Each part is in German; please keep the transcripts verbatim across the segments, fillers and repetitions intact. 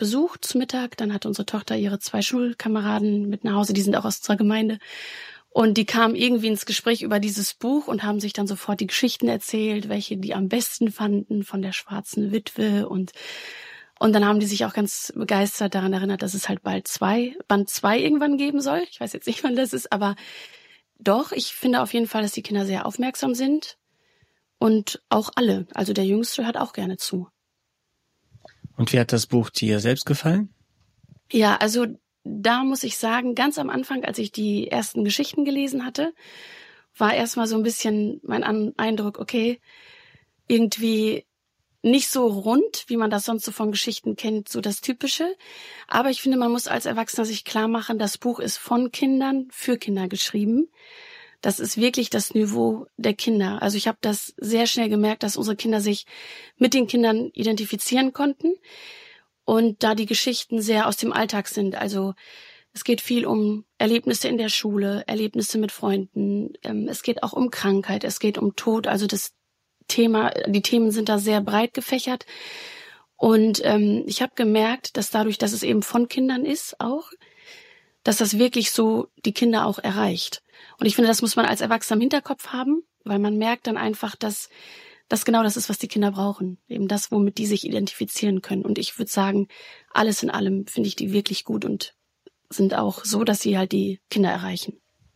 besucht zu Mittag. Dann hat unsere Tochter ihre zwei Schulkameraden mit nach Hause, die sind auch aus unserer Gemeinde. Und die kamen irgendwie ins Gespräch über dieses Buch und haben sich dann sofort die Geschichten erzählt, welche die am besten fanden von der schwarzen Witwe. Und und dann haben die sich auch ganz begeistert daran erinnert, dass es halt bald zwei, Band zwei irgendwann geben soll. Ich weiß jetzt nicht, wann das ist, aber doch, ich finde auf jeden Fall, dass die Kinder sehr aufmerksam sind. Und auch alle. Also der Jüngste hört auch gerne zu. Und wie hat das Buch dir selbst gefallen? Ja, also da muss ich sagen, ganz am Anfang, als ich die ersten Geschichten gelesen hatte, war erstmal so ein bisschen mein Eindruck, okay, irgendwie nicht so rund, wie man das sonst so von Geschichten kennt, so das Typische. Aber ich finde, man muss als Erwachsener sich klar machen, das Buch ist von Kindern für Kinder geschrieben. Das ist wirklich das Niveau der Kinder. Also ich habe das sehr schnell gemerkt, dass unsere Kinder sich mit den Kindern identifizieren konnten. Und da die Geschichten sehr aus dem Alltag sind, also es geht viel um Erlebnisse in der Schule, Erlebnisse mit Freunden, es geht auch um Krankheit, es geht um Tod, also das Thema, die Themen sind da sehr breit gefächert. Und ähm, ich habe gemerkt, dass dadurch, dass es eben von Kindern ist auch, dass das wirklich so die Kinder auch erreicht. Und ich finde, das muss man als Erwachsener im Hinterkopf haben, weil man merkt dann einfach, dass das genau das ist, was die Kinder brauchen. Eben das, womit die sich identifizieren können. Und ich würde sagen, alles in allem finde ich die wirklich gut und sind auch so, dass sie halt die Kinder erreichen.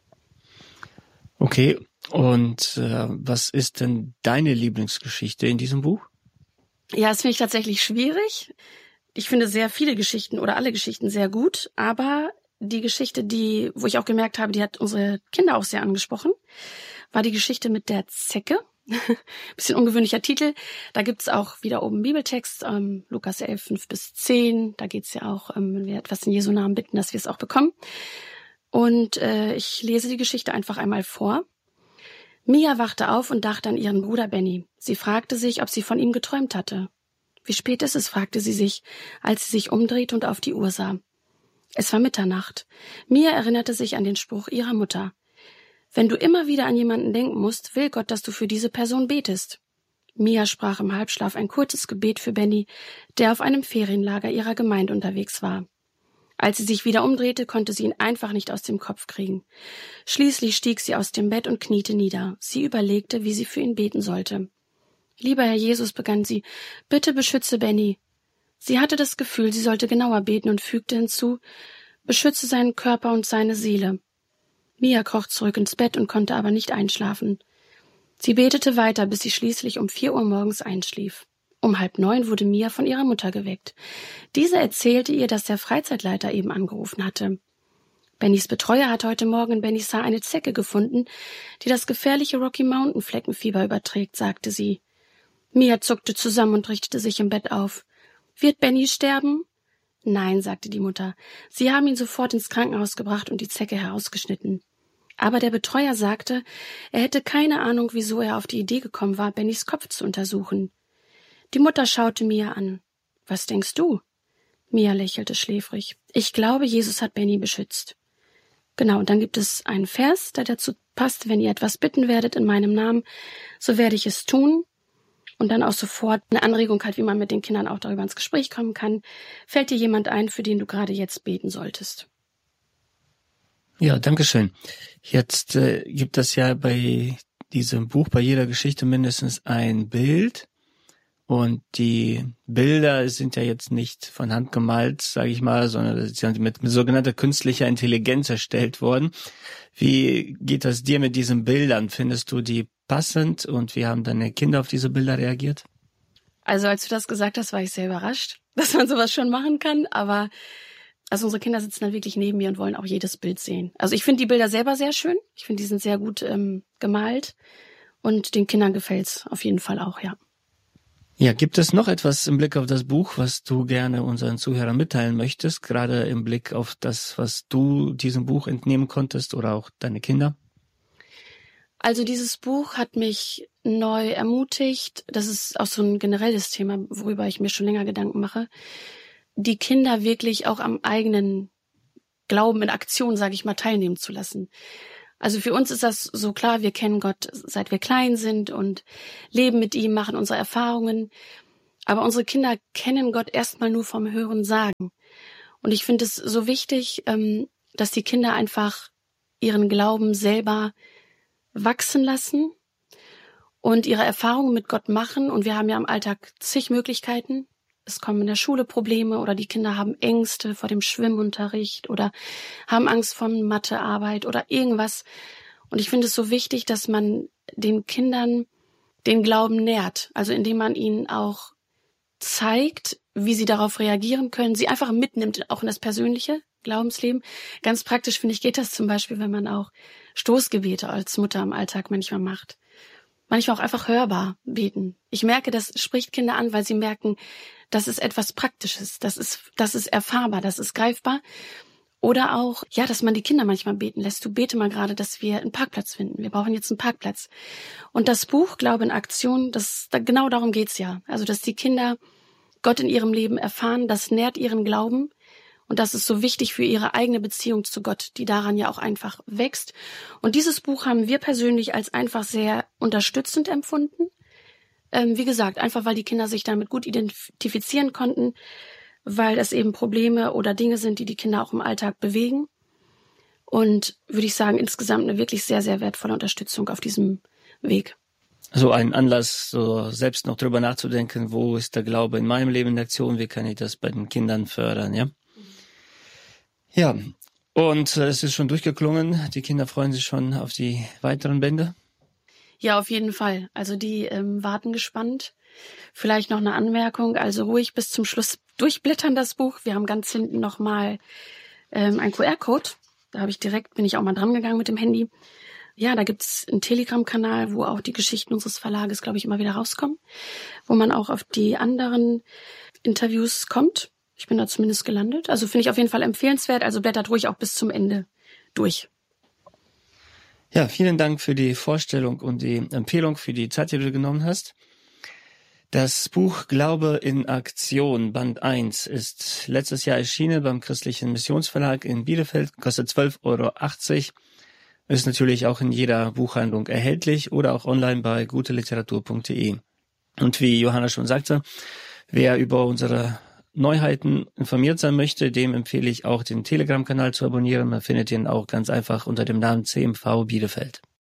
Okay, und äh, was ist denn deine Lieblingsgeschichte in diesem Buch? Ja, das finde ich tatsächlich schwierig. Ich finde sehr viele Geschichten oder alle Geschichten sehr gut, aber die Geschichte, die, wo ich auch gemerkt habe, die hat unsere Kinder auch sehr angesprochen, war die Geschichte mit der Zecke. Bisschen ungewöhnlicher Titel. Da gibt's auch wieder oben Bibeltext, ähm, Lukas elf, fünf bis zehn. Da geht's ja auch, ähm, wenn wir etwas in Jesu Namen bitten, dass wir es auch bekommen. Und äh, ich lese die Geschichte einfach einmal vor. Mia wachte auf und dachte an ihren Bruder Benny. Sie fragte sich, ob sie von ihm geträumt hatte. Wie spät ist es, fragte sie sich, als sie sich umdrehte und auf die Uhr sah. Es war Mitternacht. Mia erinnerte sich an den Spruch ihrer Mutter. Wenn du immer wieder an jemanden denken musst, will Gott, dass du für diese Person betest. Mia sprach im Halbschlaf ein kurzes Gebet für Benny, der auf einem Ferienlager ihrer Gemeinde unterwegs war. Als sie sich wieder umdrehte, konnte sie ihn einfach nicht aus dem Kopf kriegen. Schließlich stieg sie aus dem Bett und kniete nieder. Sie überlegte, wie sie für ihn beten sollte. »Lieber Herr Jesus«, begann sie, »bitte beschütze Benny.« Sie hatte das Gefühl, sie sollte genauer beten und fügte hinzu, »beschütze seinen Körper und seine Seele.« Mia kroch zurück ins Bett und konnte aber nicht einschlafen. Sie betete weiter, bis sie schließlich um vier Uhr morgens einschlief. Um halb neun wurde Mia von ihrer Mutter geweckt. Diese erzählte ihr, dass der Freizeitleiter eben angerufen hatte. Bennys Betreuer hat heute Morgen in Bennysar eine Zecke gefunden, die das gefährliche Rocky Mountain Fleckenfieber überträgt, sagte sie. Mia zuckte zusammen und richtete sich im Bett auf. »Wird Benny sterben?« »Nein«, sagte die Mutter. »Sie haben ihn sofort ins Krankenhaus gebracht und die Zecke herausgeschnitten.« Aber der Betreuer sagte, er hätte keine Ahnung, wieso er auf die Idee gekommen war, Bennys Kopf zu untersuchen. Die Mutter schaute Mia an. »Was denkst du?« Mia lächelte schläfrig. »Ich glaube, Jesus hat Benny beschützt.« Genau, und dann gibt es einen Vers, der dazu passt, wenn ihr etwas bitten werdet in meinem Namen, so werde ich es tun. Und dann auch sofort eine Anregung halt, wie man mit den Kindern auch darüber ins Gespräch kommen kann. Fällt dir jemand ein, für den du gerade jetzt beten solltest? Ja, danke schön. Jetzt äh, gibt es ja bei diesem Buch, bei jeder Geschichte mindestens ein Bild. Und die Bilder sind ja jetzt nicht von Hand gemalt, sage ich mal, sondern sie sind mit, mit sogenannter künstlicher Intelligenz erstellt worden. Wie geht das dir mit diesen Bildern? Findest du die passend und wie haben deine Kinder auf diese Bilder reagiert? Also als du das gesagt hast, war ich sehr überrascht, dass man sowas schon machen kann, aber also unsere Kinder sitzen dann wirklich neben mir und wollen auch jedes Bild sehen. Also ich finde die Bilder selber sehr schön, ich finde, die sind sehr gut ähm, gemalt und den Kindern gefällt's auf jeden Fall auch, ja. Ja, gibt es noch etwas im Blick auf das Buch, was du gerne unseren Zuhörern mitteilen möchtest, gerade im Blick auf das, was du diesem Buch entnehmen konntest oder auch deine Kinder? Also dieses Buch hat mich neu ermutigt, das ist auch so ein generelles Thema, worüber ich mir schon länger Gedanken mache, die Kinder wirklich auch am eigenen Glauben in Aktion, sage ich mal, teilnehmen zu lassen. Also für uns ist das so klar, wir kennen Gott, seit wir klein sind und leben mit ihm, machen unsere Erfahrungen. Aber unsere Kinder kennen Gott erstmal nur vom Hören sagen. Und ich finde es so wichtig, dass die Kinder einfach ihren Glauben selber wachsen lassen und ihre Erfahrungen mit Gott machen. Und wir haben ja im Alltag zig Möglichkeiten. Es kommen in der Schule Probleme oder die Kinder haben Ängste vor dem Schwimmunterricht oder haben Angst vor Mathearbeit oder irgendwas. Und ich finde es so wichtig, dass man den Kindern den Glauben nährt. Also indem man ihnen auch zeigt, wie sie darauf reagieren können, sie einfach mitnimmt, auch in das persönliche Glaubensleben. Ganz praktisch, finde ich, geht das zum Beispiel, wenn man auch Stoßgebete als Mutter im Alltag manchmal macht. Manchmal auch einfach hörbar beten. Ich merke, das spricht Kinder an, weil sie merken, das ist etwas Praktisches, das ist, das ist erfahrbar, das ist greifbar. Oder auch, ja, dass man die Kinder manchmal beten lässt. Du bete mal gerade, dass wir einen Parkplatz finden. Wir brauchen jetzt einen Parkplatz. Und das Buch Glaube in Aktion, das, da, genau darum geht's ja. Also, dass die Kinder Gott in ihrem Leben erfahren, das nährt ihren Glauben. Und das ist so wichtig für ihre eigene Beziehung zu Gott, die daran ja auch einfach wächst. Und dieses Buch haben wir persönlich als einfach sehr unterstützend empfunden. Ähm, wie gesagt, einfach weil die Kinder sich damit gut identifizieren konnten, weil es eben Probleme oder Dinge sind, die die Kinder auch im Alltag bewegen. Und würde ich sagen, insgesamt eine wirklich sehr, sehr wertvolle Unterstützung auf diesem Weg. So ein Anlass, so selbst noch drüber nachzudenken, wo ist der Glaube in meinem Leben in Aktion, wie kann ich das bei den Kindern fördern, ja? Ja, und äh, es ist schon durchgeklungen. Die Kinder freuen sich schon auf die weiteren Bände. Ja, auf jeden Fall. Also die ähm, warten gespannt. Vielleicht noch eine Anmerkung, also ruhig bis zum Schluss durchblättern das Buch. Wir haben ganz hinten nochmal ähm, einen Q R-Code. Da habe ich direkt, bin ich auch mal dran gegangen mit dem Handy. Ja, da gibt's einen Telegram-Kanal, wo auch die Geschichten unseres Verlages, glaube ich, immer wieder rauskommen, wo man auch auf die anderen Interviews kommt. Ich bin da zumindest gelandet. Also finde ich auf jeden Fall empfehlenswert. Also blättert ruhig auch bis zum Ende durch. Ja, vielen Dank für die Vorstellung und die Empfehlung, für die Zeit, die du genommen hast. Das Buch Glaube in Aktion, Band eins, ist letztes Jahr erschienen beim Christlichen Missionsverlag in Bielefeld, kostet zwölf Euro achtzig. Ist natürlich auch in jeder Buchhandlung erhältlich oder auch online bei gute literatur punkt de. Und wie Johanna schon sagte, wer über unsere Neuheiten informiert sein möchte, dem empfehle ich auch den Telegram-Kanal zu abonnieren. Man findet ihn auch ganz einfach unter dem Namen C M V Bielefeld.